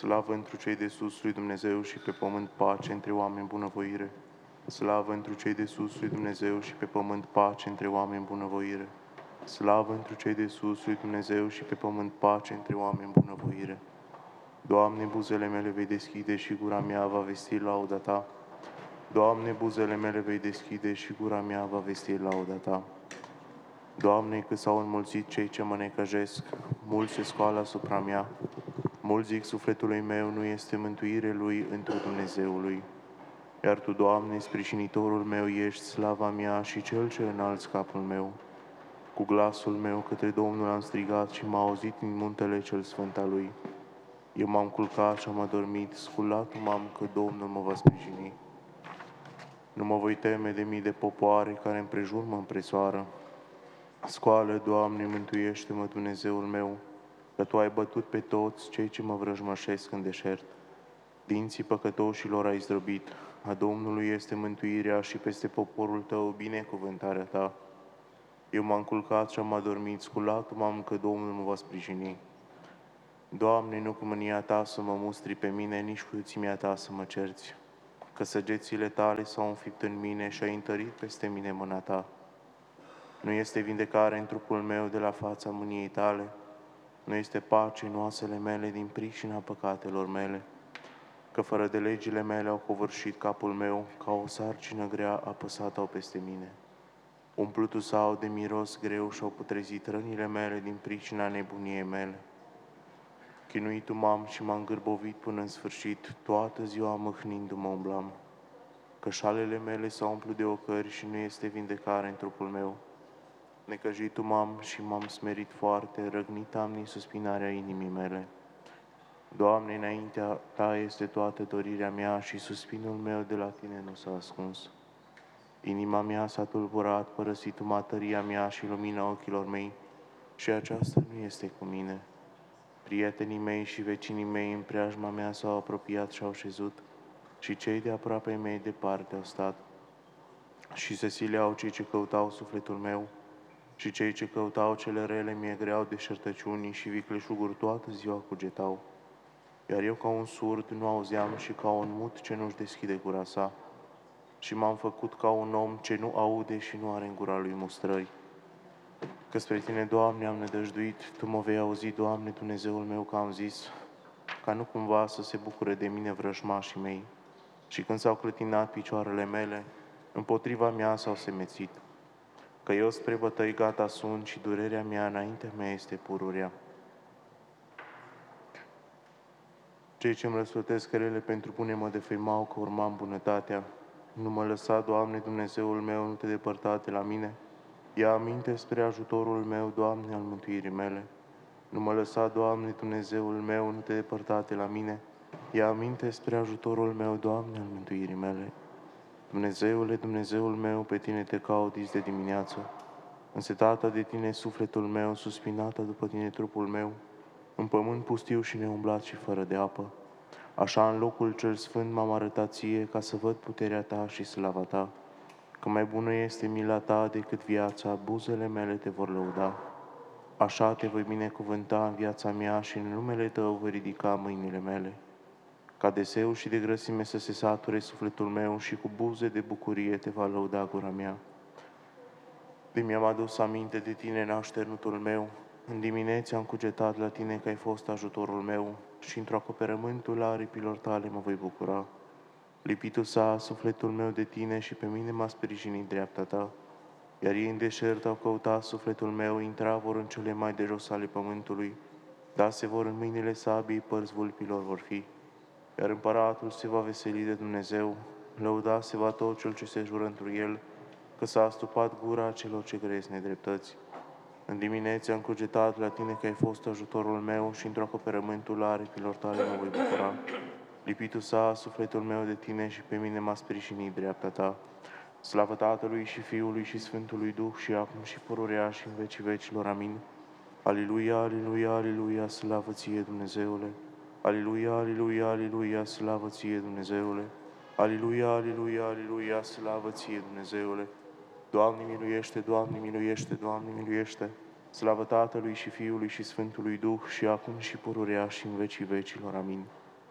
Slavă întru cei de sus lui Dumnezeu și pe pământ pace între oameni bunăvoire. Slavă întru cei de sus lui Dumnezeu și pe pământ pace între oameni bunăvoire. Slavă întru cei de sus lui Dumnezeu și pe pământ pace între oameni bunăvoire. Doamne, buzele mele vei deschide și gura mea va vesti lauda Ta. Doamne, buzele mele vei deschide și gura mea va vesti lauda Ta. Doamne, că s-au înmulțit cei ce mă necăjesc, mulți se scoală asupra mea. Mulți zic sufletului meu, nu este mântuire lui întru Dumnezeului. Iar Tu, Doamne, sprijinitorul meu, ești slava mea și cel ce înalți capul meu. Cu glasul meu către Domnul am strigat și m-a auzit din muntele cel sfânt al Lui. Eu m-am culcat și am adormit, sculat m-am că Domnul mă va sprijini. Nu mă voi teme de mii de popoare care împrejur mă împresoară. Scoală, Doamne, mântuiește-mă, Dumnezeul meu, că Tu ai bătut pe toți cei ce mă vrăjmășesc în deșert. Dinții păcătoșilor ai zdrobit, a Domnului este mântuirea și peste poporul Tău binecuvântarea Ta. Eu m-am culcat și am adormit, sculat m-am că Domnul mă va sprijini. Doamne, nu cu mânia Ta să mă mustri pe mine, nici cu iuțimea Ta să mă cerți, că săgețile Tale s-au înfipt în mine și ai întărit peste mine mâna Ta. Nu este vindecare în trupul meu de la fața mâniei Tale, nu este pace în oasele mele din pricina păcatelor mele, că fără de legile mele au covârșit capul meu, ca o sarcină grea apăsată-au peste mine. Umplutul s-au de miros greu și-au putrezit rănile mele din pricina nebuniei mele. Chinuitul m-am și m-am gârbovit până în sfârșit, toată ziua mâhnindu-mă umblam. Că șalele mele s-au umplut de ocări și nu este vindecare în trupul meu. Necăjitul m-am și m-am smerit foarte, răgnit am din suspinarea inimii mele. Doamne, înaintea Ta este toată dorirea mea și suspinul meu de la Tine nu s-a ascuns. Inima mea s-a tulburat, părăsit-o tăria mea și lumina ochilor mei, și aceasta nu este cu mine. Prietenii mei și vecinii mei în preajma mea s-au apropiat și au șezut, și cei de aproape mei departe au stat. Și se sileau cei ce căutau sufletul meu, și cei ce căutau cele rele mi-e greau deșertăciunii și vicleșuguri toată ziua cugetau. Iar eu ca un surd nu auzeam și ca un mut ce nu-și deschide gura sa. Și m-am făcut ca un om ce nu aude și nu are în gura lui mustrări. Că spre Tine, Doamne, am nădăjduit, Tu mă vei auzi, Doamne, Dumnezeul meu, că am zis, ca nu cumva să se bucure de mine vrăjmașii mei. Și când s-au clătinat picioarele mele, împotriva mea s-au semețit. Că eu spre bătăi gata sunt și durerea mea înaintea mea este pururea. Cei ce îmi răsplătesc rele pentru bune mă defăimau că urmam bunătatea. Nu mă lăsa, Doamne, Dumnezeul meu, nu Te depărta de la mine. Ia aminte spre ajutorul meu, Doamne, al mântuirii mele. Nu mă lăsa, Doamne, Dumnezeul meu, nu Te depărta de la mine. Ia aminte spre ajutorul meu, Doamne, al mântuirii mele. Dumnezeule, Dumnezeul meu, pe Tine te caut dis de dimineață. Însetată de Tine sufletul meu, suspinată după Tine trupul meu, în pământ pustiu și neumblat și fără de apă. Așa în locul cel sfânt m-am arătat Ție, ca să văd puterea Ta și slava Ta. Că mai bună este mila Ta decât viața, buzele mele Te vor lăuda. Așa Te voi binecuvânta în viața mea și în numele Tău voi ridica mâinile mele. Ca de seu și de grăsime să se sature sufletul meu și cu buze de bucurie Te va lăuda gura mea. De mi-am adus aminte de Tine, nașternutul meu. În dimineața am cugetat la Tine că ai fost ajutorul meu și într-o acoperământul aripilor Tale mă voi bucura. Lipitul s-a sufletul meu de Tine și pe mine m-a sprijinit dreapta Ta. Iar ei în deșert au căutat sufletul meu, intra vor în cele mai de jos ale pământului, dase vor în mâinile sabii, părți vulpilor vor fi. Iar împăratul se va veseli de Dumnezeu, lăuda se va tot cel ce se jură întru el, că s-a astupat gura celor ce grăiesc nedreptăți. În dimineața am cugetat la Tine că ai fost ajutorul meu și într-o acoperământul aripilor Tale mă voi bucura. Lipitul s-a sufletul meu de Tine și pe mine m-a sprijinit dreapta Ta. Slavă Tatălui și Fiului și Sfântului Duh și acum și pururea și în vecii vecilor. Amin. Aliluia, aliluia, aliluia, slavă Ție, Dumnezeule! Aliluia, aliluia, aliluia, slavă Ție, Dumnezeule! Aliluia, aliluia, aliluia, slavă Ție, Dumnezeule! Doamne miluiește, Doamne miluiește, Doamne miluiește! Slavă Tatălui și Fiului și Sfântului Duh și acum și pururea și în vecii vecilor. Amin.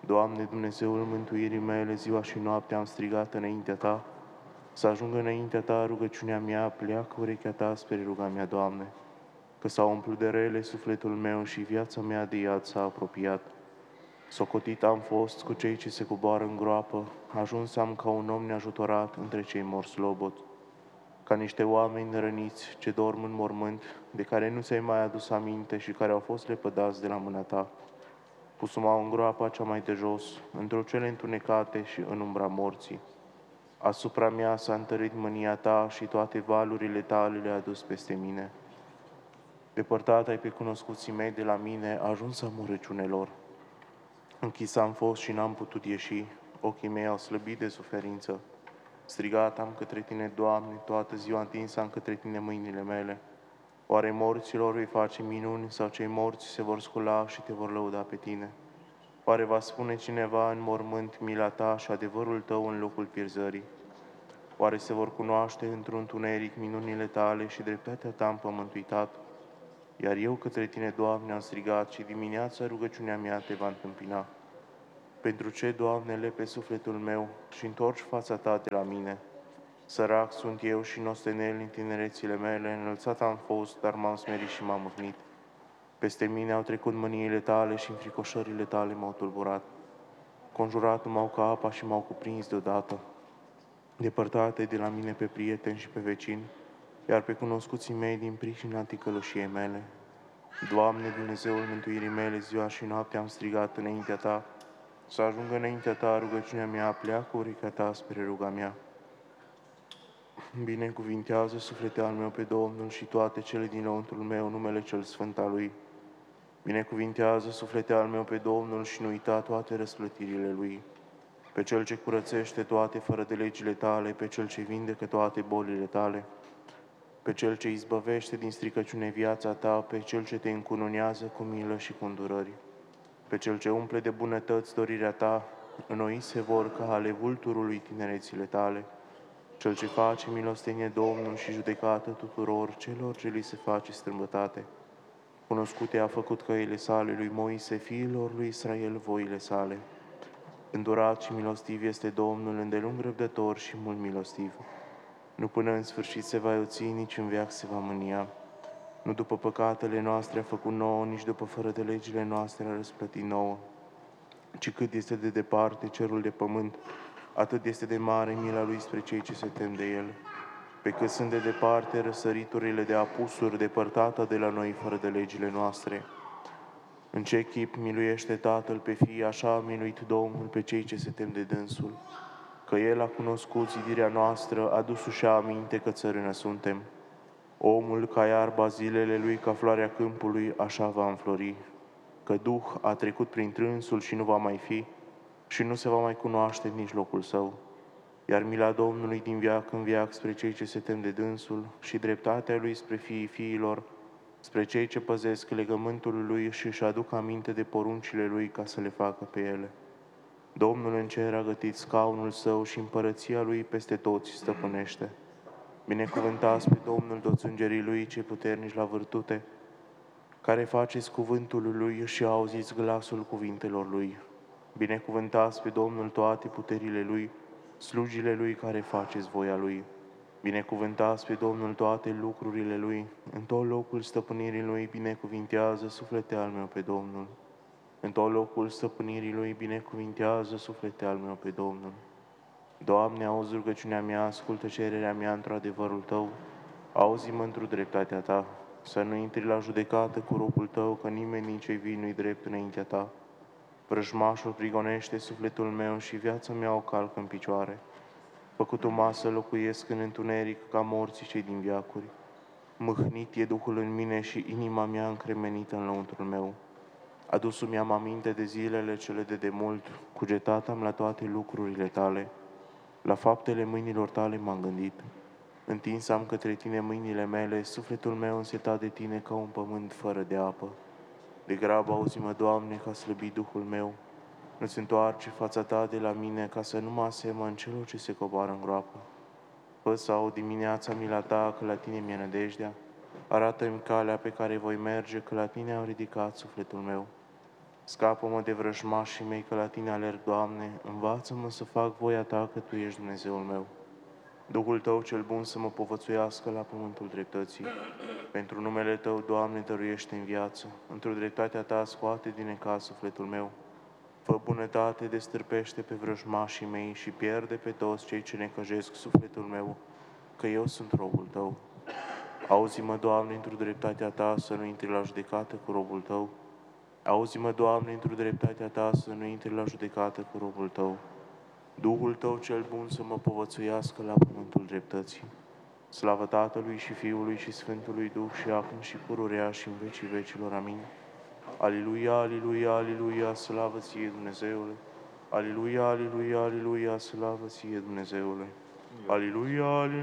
Doamne, Dumnezeul mântuirii mele, ziua și noaptea am strigat înaintea Ta. Să ajungă înaintea Ta rugăciunea mea, pleacă urechea Ta spre ruga mea, Doamne. Că s-a umplut de rele sufletul meu și viața mea de iad s-a apropiat. Socotit am fost cu cei ce se coboară în groapă, ajuns am ca un om neajutorat între cei morți slobot. Ca niște oameni răniți ce dorm în mormânt, de care nu ți-ai mai adus aminte și care au fost lepădați de la mâna Ta. Pus-mă în groapa cea mai de jos, într-o cele întunecate și în umbra morții. Asupra mea s-a întărit mânia Ta și toate valurile Tale le-a dus peste mine. Depărtat ai pe cunoscuții mei de la mine, ajuns amurăciunelor. Închis am fost și n-am putut ieși, ochii mei au slăbit de suferință. Strigat am către Tine, Doamne, toată ziua întins am către Tine mâinile mele. Oare morților vei face minuni sau cei morți se vor scula și Te vor lăuda pe Tine? Oare va spune cineva în mormânt mila Ta și adevărul Tău în locul pierzării? Oare se vor cunoaște într-un întuneric minunile Tale și dreptatea Ta împământuitat? Iar eu către Tine, Doamne, am strigat și dimineața rugăciunea mea Te va întâmpina. Pentru ce, Doamne, lepe sufletul meu și întorci fața Ta de la mine? Sărac sunt eu și nostenel în tinerețile mele, înălțat am fost, dar m-am smerit și m-am mâhnit. Peste mine au trecut mâniile Tale și înfricoșările Tale m-au tulburat. Conjurat m-au ca apa și m-au cuprins deodată. Depărtate de la mine pe prieteni și pe vecini, iar pe cunoscuții mei din pricina ticăloșiei mele. Doamne, Dumnezeul mântuirii mele, ziua și noaptea am strigat înaintea Ta. Să ajungă înaintea Ta rugăciunea mea, pleacă urechea Ta spre ruga mea. Binecuvintează suflete al meu pe Domnul și toate cele din lăuntrul meu, numele cel sfânt al Lui. Binecuvintează suflete al meu pe Domnul și nu uita toate răsplătirile Lui. Pe Cel ce curățește toate fără de legile Tale, pe Cel ce vindecă toate bolile Tale, pe Cel ce izbăvește din stricăciune viața Ta, pe Cel ce Te încununează cu milă și cu îndurări, pe Cel ce umple de bunătăți dorirea Ta, înnoi se vor ca ale vulturului tinerețile Tale, Cel ce face milostenie Domnul și judecată tuturor celor ce li se face strâmbătate. Cunoscute a făcut căile sale lui Moise, fiilor lui Israel voile sale. Îndurat și milostiv este Domnul, îndelung răbdător și mult milostiv. Nu până în sfârșit se va iuți, nici în veac se va mânia. Nu după păcatele noastre a făcut nouă, nici după fără de legile noastre a răsplătit nouă. Ci cât este de departe cerul de pământ, atât este de mare mila Lui spre cei ce se tem de El. Pe cât sunt de departe răsăriturile de apusuri, depărtată de la noi fără de legile noastre. În ce chip miluiește Tatăl pe fii, așa a miluit Domnul pe cei ce se tem de dânsul. Că El a cunoscut zidirea noastră, adus-și aminte că țărână suntem. Omul ca iarba, zilele lui ca floarea câmpului, așa va înflori. Că Duh a trecut prin trânsul și nu va mai fi, și nu se va mai cunoaște nici locul său. Iar mila Domnului din veac în veac spre cei ce se tem de dânsul și dreptatea Lui spre fiii fiilor, spre cei ce păzesc legământul Lui și își aduc aminte de poruncile Lui ca să le facă pe ele. Domnul în cer a gătit scaunul Său și împărăția Lui peste toți stăpânește. Binecuvântați pe Domnul toți îngerii Lui cei puternici la vârtute, care faceți cuvântul Lui și auziți glasul cuvintelor Lui. Binecuvântați pe Domnul toate puterile Lui, slujile Lui care faceți voia Lui. Binecuvântați pe Domnul toate lucrurile Lui, în tot locul stăpânirii Lui binecuvintează suflete al meu pe Domnul. În tot locul stăpânirii Lui binecuvintează suflete al meu pe Domnul. Doamne, auzi rugăciunea mea, ascultă cererea mea într adevărul Tău, auzi-mă într-o dreptatea Ta, să nu intri la judecată cu robul Tău, că nimeni din cei vii nu-i drept înaintea Ta. Vrăjmașul prigonește sufletul meu și viața mea o calcă în picioare. Făcut o masă locuiesc în întuneric ca morții cei din veacuri. Mâhnit e Duhul în mine și inima mea încremenită în lăuntrul meu. Adus-mi am aminte de zilele cele de demult, cugetat am la toate lucrurile Tale. La faptele mâinilor Tale m-am gândit. Întins am către Tine mâinile mele, sufletul meu însetat de Tine ca un pământ fără de apă. De grabă auzi-mă, Doamne, ca slăbi Duhul meu. Nu-ți întoarce fața Ta de la mine, ca să nu mă asemăn celor ce se coboară în groapă. Fă să aud dimineața mila Ta, că la Tine mi-e nădejdea. Arată-mi calea pe care voi merge, că la Tine am ridicat sufletul meu. Scapă-mă de vrăjmașii mei, că la Tine alerg, Doamne, învață-mă să fac voia Ta, că Tu ești Dumnezeul meu. Duhul Tău cel bun să mă povățuiască la pământul dreptății. Pentru numele Tău, Doamne, dăruiește în viață. Într-o dreptatea Ta scoate din necaz sufletul meu. Fă bunătate, destârpește pe vrăjmașii mei și pierde pe toți cei ce necăjesc sufletul meu, că eu sunt robul Tău. Auzi-mă, Doamne, într-o dreptatea Ta să nu intri la judecată cu robul Tău. Auzi-mă, Doamne, într-o dreptatea Ta să nu intri la judecată cu robul Tău. Duhul Tău cel bun să mă povățuiască la pământul dreptății. Slavă Tatălui și Fiului și Sfântului Duh și acum și pururea și în vecii vecilor. Amin. Aliluia, aliluia, aliluia, slavă Ție, Dumnezeule! Aliluia, aliluia, aliluia, slavă Ție, Dumnezeule! Aliluia, aliluia.